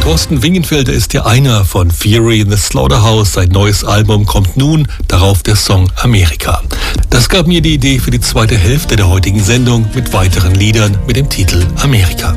Thorsten Wingenfelder ist ja einer von Fury in the Slaughterhouse. Sein neues Album kommt nun, darauf der Song Amerika. Das gab mir die Idee für die zweite Hälfte der heutigen Sendung mit weiteren Liedern mit dem Titel Amerika.